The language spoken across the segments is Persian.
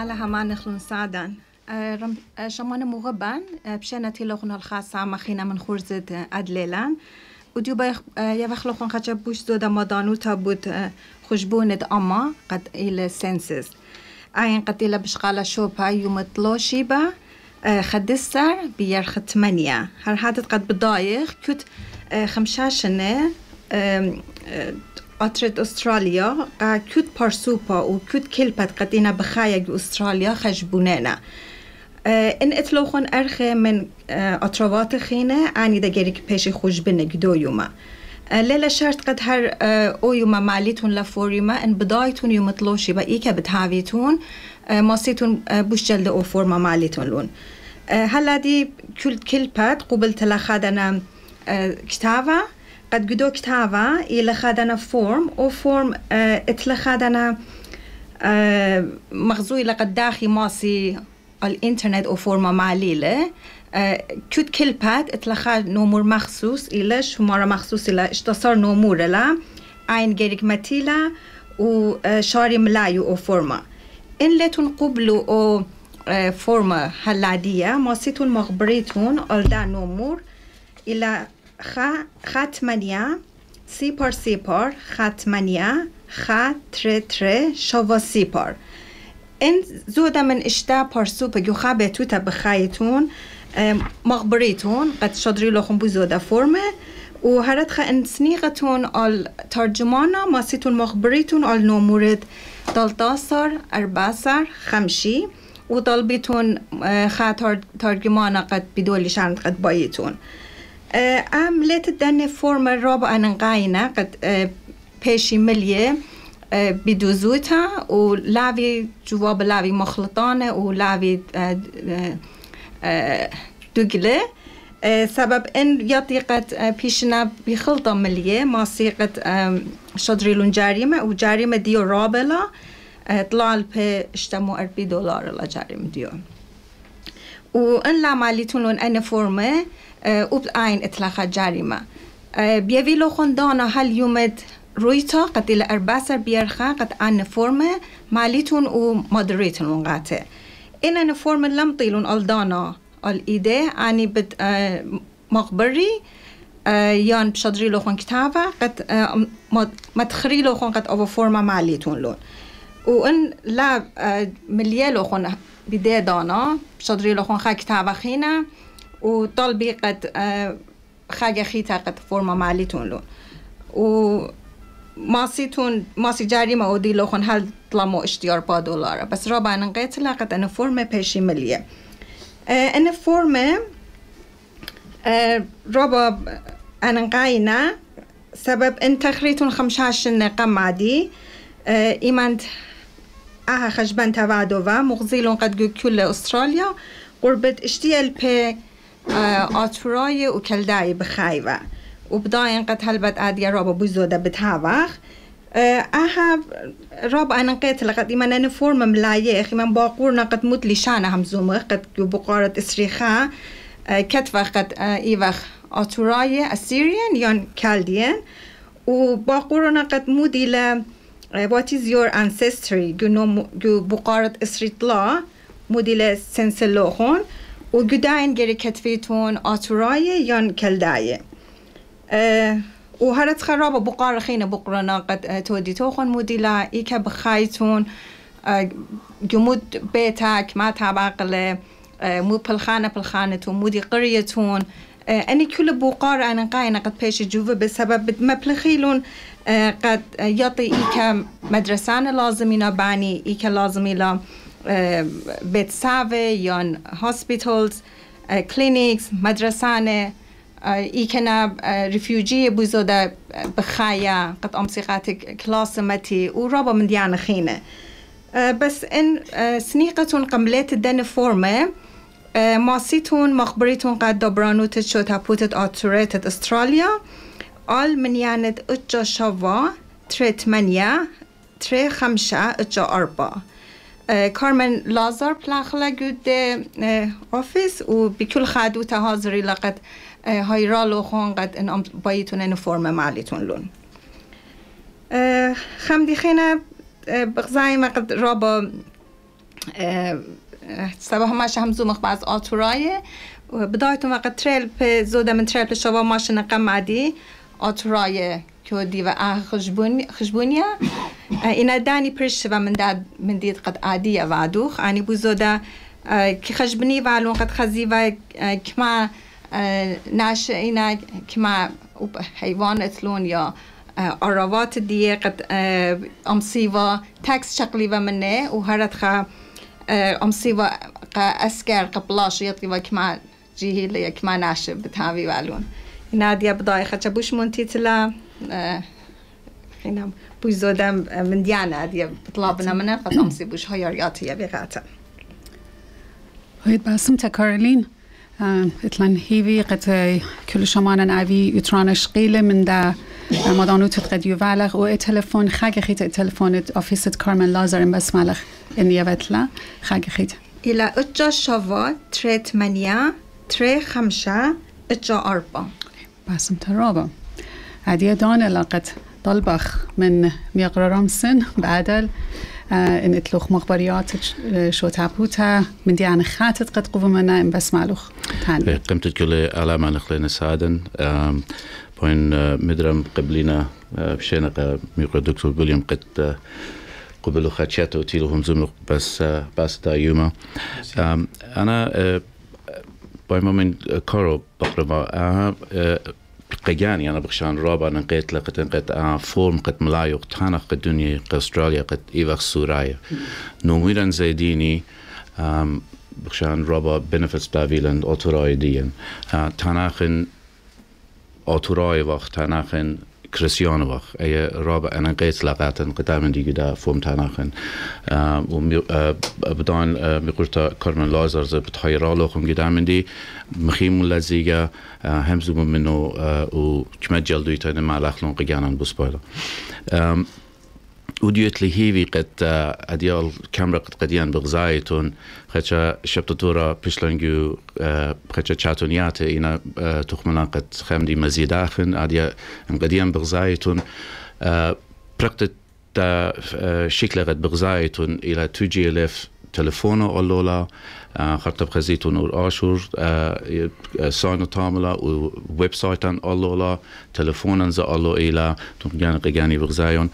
على همان نخلون سعدان شمان مغبان بشانتي لوخن الخاصة مخينا من خورزة أدليلان وديو يبخلوخن خجب بوش زودا مدانو تابود خشبونة أما قد إلى سنسز عين قد إلى بشغالة شوبا يوم طلوشي با خدستر بيرخ 8 هر حادث قد بدايخ كت 15 أطرد أستراليا كت بارسوبا وكت كلبت قدينا بخايق أستراليا خجبونانا إن إتلوخن أرخي من أطروات خينة عني دا جيريك بيشي خجبنك دو يوما ليلة شرط قد هر أو يوما ماليتون لفوريما إن بدايتون يوم طلوشي بإيكا بتهاويتون ماسيتون بوش جلد أو فورما ماليتون لون هلا دي كل كلبت قبلت لخادنا كتابة قد قدو كتابة إلى خادنا فورم أو فورم اتلخادنا مغزوي لقد داخي ماسي الانترنت أو فورما معليلة كود كلبات اتلخاد نومور مخصوص إلى شمارة مخصوص إلى اشتصار نومور لا عين جيريك متيلة وشاري ملايو أو فورما إن لتون قبلو أو فورما هالعادية ماسيتون مغبريتون ألدا نومور إلى خاتمانيا سيبار سيبار خاتمانيا تري شوا سيبار إن زودا من إشتا بارسوبة جو خابتوتا بخايتون مغبريتون قد شادري لخم بزودا فورمة وهردخا إن سنيغتون على ترجمانا ماسيتون مغبريتون على نومورد 13 14 5 وطلبيتون خا ترجمانا قد بدولي شانت قد بايتون ليت الدنيا فورمة رابعة نغاينا قد بيشي مليه بدوزوتا ولاوي جواب لاوي مخلطانة ولاوي دوغلة سبب إن يعطي قد بيشنا بخلطة مليه ماسي قد شادريلون جاريمة وجاريمة ديو رابلة طلع البي اشتمو $40 لا جاريمة ديو وإن لا ماليتون لون أنا فورمة وبعين إطلاق جاريمة بيوي لوخون دانا هل يومد رويتا قد إلى 14 بيرخا قد أنا فورمة ماليتون ومادريتون غاته إن أنا فورمة لم طيلون الدانا الإيدي أني بد مغبري يان بشادري لوخون كتابة قد مدخري لوخون قد أو فورمة ماليتون لون وإن لا مليه لوخون بدي دانا بشادري لوخون خا كتابة خينا وطلبي قد خاجة خيتا قد فورما ماليتون لون ماسي جاريمة ودي لوخن هل طلمو اشتيار $2 بس رابع نقيت لقد أنا فورمة بيشي مليه أنا فورمة رابع أنا نقاينا سبب إن تخريتون 15 قمادي إيمانت خجبان تبادوها مغزيلون قد كل أستراليا قربت اشتيال بي آتوراي وكلداي بخايفة وبداين قد هلبت آديا رابا بوزودة بتهاوخ رابا أنا نقيت لقد إيمان أنا فورم ملايخ إيمان باقورنا قد متلي شانا همزومه قد بقارة إسريخا كتفة قد إيوخ آتوراي أسيريان يان كالديان وباقورنا قد مودي ل what is your ancestry جو بقارة إسريطلا مودي ل سنسلوخون وجداين جري كتفيتون آتوراي يان كلداي وهرت خرابة بقارة خينا بقرنا قد تودي توخون موديلا إيكا بخايتون جمود بيتك ما تابعقله مو بالخانة مودي قريتون أني كل بقارة أنا قاينة قد بيش جوفة بسبب ما بلخيلون قد يعطي إيكا مدرسانة لازمينا باني إيكا لازميلا بيت سافي يان هوسبيتالز كلينيكس مدرسانة إيكنا ريفيوجي بوزودا بخايا قد أمسيقاتك كلاسمتي ورابا من ديانا خينة بس إن سنيقتون قملات الدن فورمة ماسيتون مخبريتون قد دبرانو تشو تابوتت آتوريتت أستراليا آل من ياند اجا شوا تري 8 تري 5 اجا 4 كارمن لازار بلاخلا جود أوفيس وبكل خادو تهازري لقد هايرالو خون قد إن بايتون إن فورمة معليتون لون خمدي خينا بغزاي ما قد رابا صباح ماش هم زومخ بعض آتورایه بدايتون وقت تريل به زوده من تريل شوا ماش نقم عادي آتورایه كودي و خشبونيا إنا داني برش و من ديد قد عادية وعدوخ يعني بوزودا كي خشبني وعلون قد خزي و كما ناش إنا كما حيوان اتلون يا عروات دي قد أمسيوا تاكس شكلي و منه و هرد خا أمسيوا أسكر قبلاش يطلي و كما جيهي لي كما ناش بتهاوي وعلون إنا دي بداية خشبوش منتيتلا خينا بوزودا من ديانا دي بطلابنا منه قد أمسي بوش هيارياتي بغاتا هيد باسمتا كارولين اتلان هيفي قد كل شمانا نعوي يترانش قيلة من دا مدانو تتقد يوالغ و تلفون خاق خيت تلفون اوفيس كارمن لازر بس مالغ اني بتلا خاق خيت الى اتجا شوا تريت منيا تري خمسة اتجا أربعة باسمتا رابا عادية دانا لقد طلبخ من ميقرا رامسن بعدل ان اتلوخ مخبريات شو تابوتا من ديان خاتت قد قوة منا بس معلوخ تاني قمت كل علامة نخلينا سادن بوين مدرم قبلنا بشينا ميقرا دكتور ويليام قد قبلوا خاتشات وتيلهم زملق بس دا يوما أنا باي من كارو بقربا قياني أنا بخشان رابع نقيت لقت نقيت فورم قد ملايو تانا قد دنيا قد أستراليا قد إيوخ سورايا نوميران زيديني بخشان رابع بنفس باويلن أوتوراي ديان تاناخن أوتوراي وقت تاناخن كريستيان وقت أي رابع أنا نقيت لقات قدام دي جدا فورم تاناخن بدان ميقولتا كارمن لازر بتحيرالوخم قدام دي مخيم لزيجا همزو منو و كما جلدوي تاين مع الاخلون قيانان بسبايلا وديوت لي هيوي قد اديال كاميرا قد قديان بغزايتون خدشا شبتطورا بيشلنجو خدشا تشاتونيات اينا تخمنا قد خمدي مزيداخن اديا قديان بغزايتون برقت شكل قد بغزايتون الى 2GLF تلفونه أولولا خرطب خزيتون والآشور ساينو تاملا وويب سايتان أولولا تلفونان زا أولو إيلا تنقيان قياني بغزايون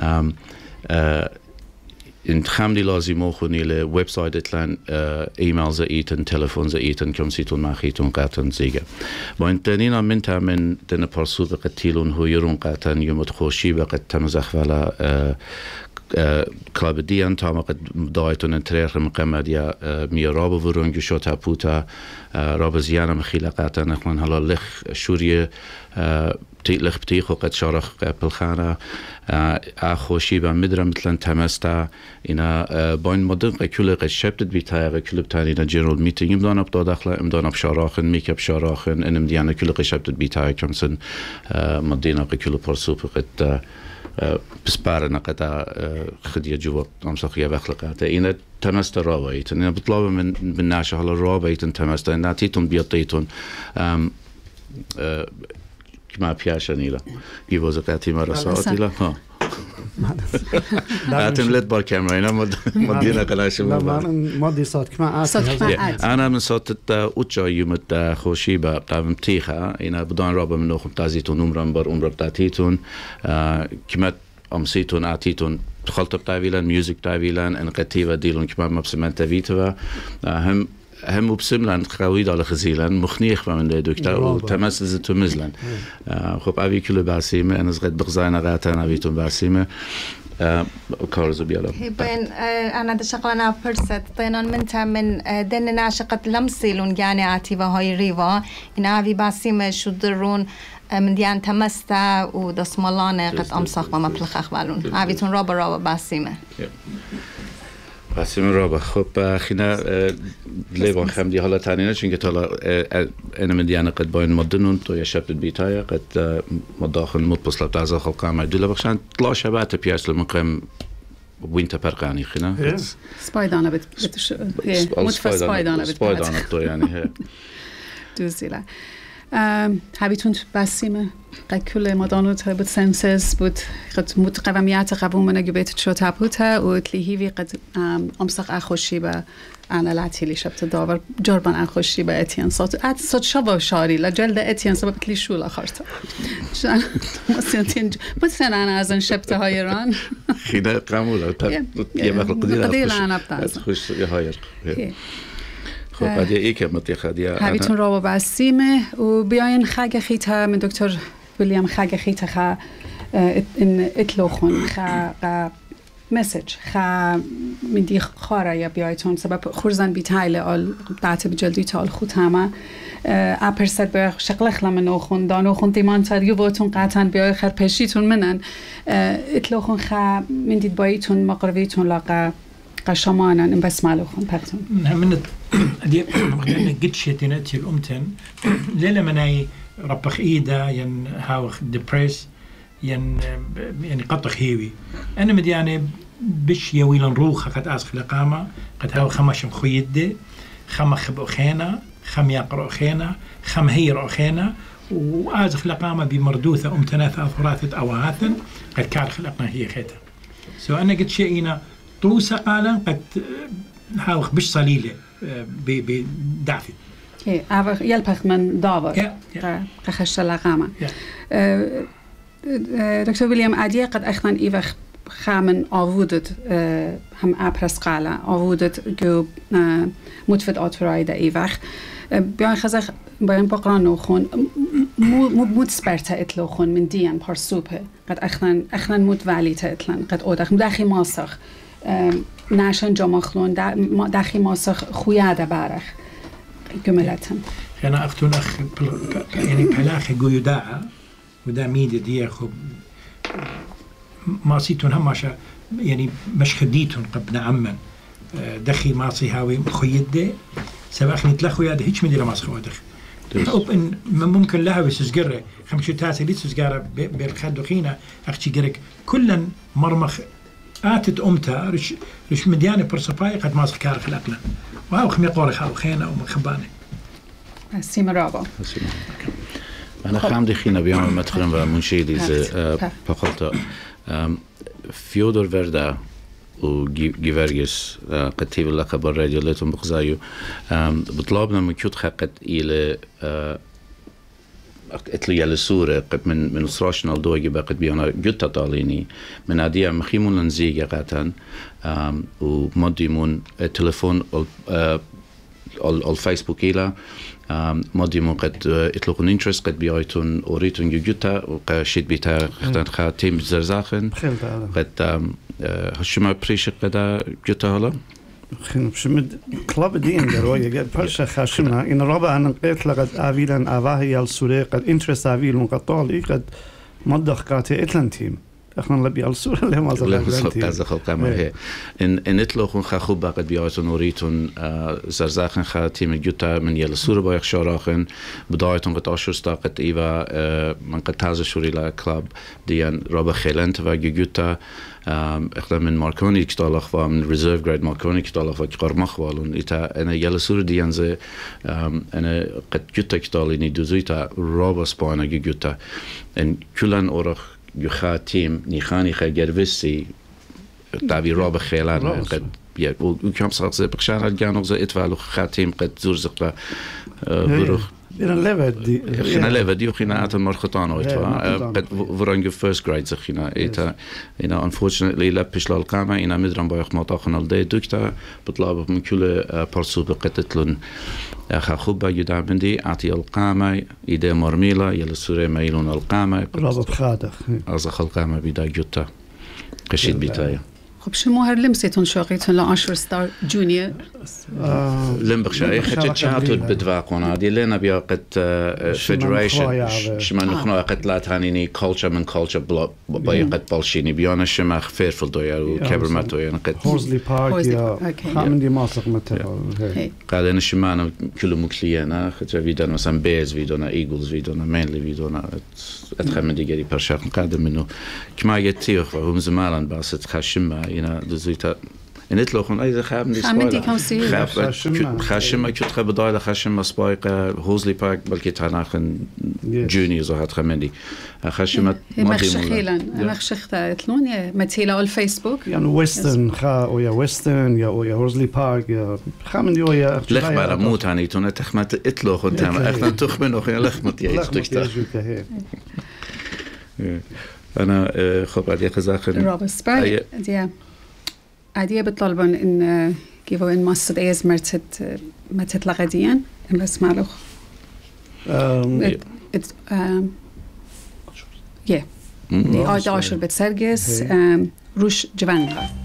إن خامدي لازم أخوني لويب سايت إتلان إيميل زا إيتن تلفون زا إيتن كم سيتون ماخيتون قاتن زيجا وإن تانينا منتا من دنا برسوذ قتيلون هو يرون قاتن يوم تخوشي بقت تمزخ ولا كلاب ديان تاما قد دايتون انتريخ مقامديا ميا رابو ورونجو شوتا بوتا رابو زيانا مخيلقاتا نخوان هلا لخ شورية لخ بتيخو قد شارخ بالخانة خوشي با مدرم مثلا تمستا اینا با این مدن کل قش شبت بیتای کل بتانی نا جنرال میتینگ امدان بدا داخله امدان بشاراخن میکب شاراخن انم دیانا کل قش شبت بیتای کمسن مدینا کل پرسوب قد بسپارنا قد خدية جوا أمسخية بخلقات إن تمست رابعيت إن بطلب من ناشة على رابعيت تمست إن تيتون بيطيتون كما بياشني لا يوزقاتي مرساتي لا ها أتم ليد بار كاميرا هنا مدينا قلاش مادي صوت كما أنا من صوت أوتشا يوم خوشي بقام تيخا هنا بدان رابع من نخم تازيتون عمران بار عمر بتاتيتون كما أمسيتون أعطيتون خلط بتاعيلا ميوزك بتاعيلا إن قتيبة ديلون كما مبسمن تفيتوا هم وبسملان خويد على خزيلان مخنيخ من دكتور وتمسز تمزلان خب أبي كل باسيمة أنا زغد بغزانا غاتنا بيتون باسيمة كارزو بيالا بين أنا دشغلنا فرصة طينان منتا من دن ناشقة لمسيلون جانعاتي وهاي ريوا إن أبي باسيمة شو درون من ديان تمستا ودسمالانة قد أمسخ وما بلخخ بالون أبيتون رابا باسيمة باسم رابع خب خینا لیوان خمدی حالا تانیه چون که حالا این من دیانه قد باین مدنون تو یه شب بیتای قد مداخل مد بسلب تعزل خلقا معدوله بخشان طلا شبات پیاس لمقام وینت پرقانی خینا سپایدانه متفق سپایدانه تو یعنی دوزیلا هبیتون بسیمه قکل مدانوت بود سنسز بود قد متقومیت قبول من گبیت شو تابوته و تلیهی قد امسق اخوشی به أنا لاتي شبت داور جربان أخشي بأتيان صوت شباب شاري لجلد أتيان سبب لي شو الآخرته شان مسنتين بس أنا أزن شبت هايران خينا قامولا يا قدير أنا بتاعز خوش هاير خب بعد یک مطلق خدیا هبیتون را بسیمه و بیاین خگ خیته من دکتر ویلیام خگ خیته خا این اطلاقون خا مسج خا من دی خاره یا بیایتون سبب خورزن بیتایل آل دعت بجلدی تال خود همه اپرسد بیای شغل خلم نوخون دانوخون دیمان تریو باتون قطعا بیای خر پشیتون منن اطلاقون خا من دید بایتون مقرویتون لاقا قشمانا إن بس مالوخن بحثهم. من دي مقدرنا قد شتينات الأمتن ليلة مناي ربخ إيدا ين هاوخ ديبريس ين يعني قطخ هيوي أنا مدي يعني بش يويلن روخ قد أسخ لقامة قد هاو خمش مخيدة خم خب أخينا خم يقرأ أخينا خم هير أخينا وأزخ لقامة بمردوثة أمتناث ثلاثة أواثن قد كار خلقنا هي خيتا سو أنا قد شيئنا طوسة قالا قد هاوخ بش صليلة بدعفي أبغى يلبخ من داور قخش لقامة دكتور ويليام عادية قد أخذن إيوخ خامن آوودت هم أبرس قالا آوودت جو متفد آتوراي دا إيوخ بیان خزخ بیان بقران نوخون مود سپرتا اتلوخون من دیان پارسوپه قد اخنن مود ولی تا اتلن قد اودخ داخی ماسخ ناشن جمخلون داخی ماسخ خویاده بارخ جملتهم أنا أختون أخ يعني بلاخ جويداء ودا ميدي دي خب ماسيتون هماشا يعني مش خديتون قبنا عمن دخي ماسي هاوي خيدة سباخ نتلخو يا ده هيش مدير ماسخ ودخ أوب إن ممكن لها بسجرة خمسة تاسع ليش سجارة بالخد وخينا أختي جرك كلن مرمخ آتت أمتها رش مديانة برصفاي قد ماسخ كار خلقنا وهاو خمي قوري خاو خينا ومخبانة سيما رابا أنا خام دخينا بيوم مدخلن و منشيدي ز بقولتا فيودور وردا و جيفرجس قتيب اللقب بالراديو لتون بقزايو بطلبنا من كيوت خقت إلى اتلو يالي سورة قد من سراشنال دوغي بقت بيانا جوتا طاليني من عديا مخيمون لنزيجة قاتن و مديمون التلفون الفيسبوك إلى مديمون قد اتلوقون انترست قد بيايتون اوريتون جوتا و شيد بيتا اختان خا تيم زرزاخن قد هشما بريش قدا جوتا هلا خن بشمد كلاب دين دروي قد برشا خاشمها إن ربع أن قيت لقد آفيلا آواهي السوري قد انترست آفيل قد طالي قد مدخ قاتي إتلانتيم احنا لبي السوري اللي ما زخل قامه هي ان اتلوخون خخوب قد بيايتون اوريتون زرزاخن خا تيم جوتا من يل سوري بايخ شاراخن بدايتون قد اشرستا قد ايوا من قد تازه شوري لا كلاب ديان رابا خيلنت و جوتا اخلا من ماركوني كتالخ و من ريزيرف جريد ماركوني كتالخ و قرمخ والون ايتا انا يل سوري ديان زي انا قد جوتا كتاليني دوزيتا رابا سبانا جوتا ان كلن اورخ يخا تيم نيخاني خا جرفسي تابي راب خيلان قد بيا وكم صارت زي بخشان الجانوغ زي اتفالو خا تيم قد زورزق بروخ بينا ليفد خنا ليفد دي خنا ات المرخطان ويتفا قد ورانج فيرست جريد زخنا ايتا انا unfortunately لبش للقامه انا مدرم بايخ مطاخنا الدي دكتا بطلب من كل بارسو بقتتلن اخا خوبا يدعمندي اعطي القامه ايده مرميله يل سوره ميلون القامه رابط خادخ از القامه بدا جوتا قشيد بيتايا خب شما هر لمستون شاقيتون لآشور ستار جونيور لمبخشا خدت شاتو بدواقونا دي لنا بيا قد فيدريشن شما نخنا قد لا تانيني كولتشر من كولتشر بيا قد بالشيني بيانا شما فيرفل دويا وكبرماتو يعني قد هورزلي بارك يا خامندي ماسق متى قال انا شما انا كل مكليانا خدت فيديو مثلا بيز فيديونا ايجلز فيديونا مينلي فيديونا اتخمن دي بارشاق قادر منه كما يتيخ وهم زمالا باسط خشمه إنا دزويتا إن إطلقون أيضا خامن خامن كم سير خشم كت خبدايل خشم مسبايق هوزلي بارك بلكي تناخن جوني زهات خمندي خشمت مخشخيلا مخشختا تلون يا متيلا على الفيسبوك يعني ويسترن خا ويا ويسترن يا هوزلي بارك يا خامن يا لخ برا موت هني تونا تخمت إطلقون تام أخنا تخمن أخنا لخمت يا إشتكتا أنا خب عدي خزاخن روبسبرغ عادية بطلبن إن كيفو إن مصد إيز ما تتلغديان بس مالوخ yeah. عاشر بتسرقس روش جوانغا